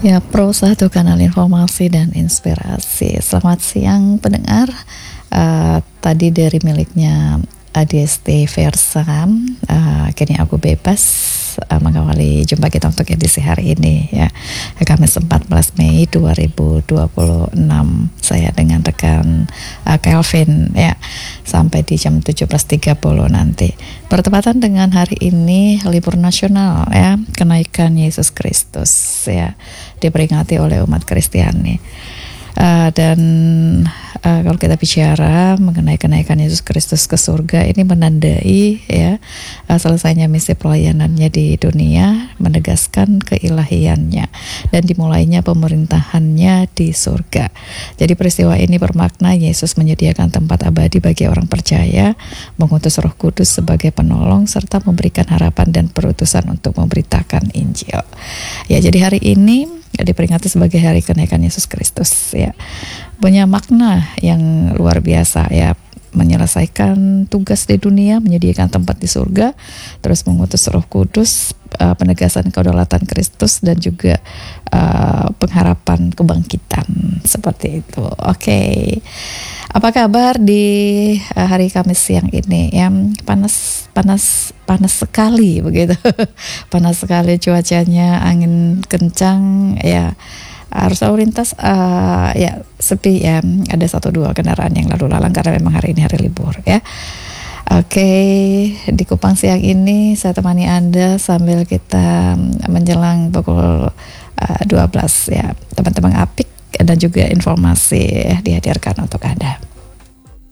Ya, Pro satu kanal informasi dan inspirasi. Selamat siang pendengar. Tadi dari miliknya ADST Versa, kini aku bebas mengawali jumpa kita untuk edisi hari ini ya, Kamis 14 Mei 2026. Saya dengan rekan Kelvin ya, sampai di jam 17.30 nanti. Bertepatan dengan hari ini libur nasional ya, kenaikan Yesus Kristus ya, diperingati oleh umat Kristiani. Dan kalau kita bicara mengenai kenaikan Yesus Kristus ke surga, ini menandai ya selesainya misi pelayanannya di dunia, menegaskan keilahiannya dan dimulainya pemerintahannya di surga. Jadi peristiwa ini bermakna Yesus menyediakan tempat abadi bagi orang percaya, mengutus Roh Kudus sebagai penolong serta memberikan harapan dan perutusan untuk memberitakan Injil. Ya, jadi hari ini diperingati sebagai hari kenaikan Yesus Kristus ya, punya makna yang luar biasa ya, menyelesaikan tugas di dunia, menyediakan tempat di surga, terus mengutus Roh Kudus, penegasan kedaulatan Kristus dan juga pengharapan kebangkitan seperti itu. Oke. Apa kabar di hari Kamis siang ini? Yang panas sekali begitu. Panas sekali cuacanya, angin kencang ya. Arus lalu lintas ya sepi ya, ada 1-2 kendaraan yang lalu lalang karena memang hari ini hari libur ya. Oke, di Kupang siang ini saya temani Anda sambil kita menjelang pukul 12 ya. Teman-teman Apik dan juga informasi dihadirkan untuk Anda.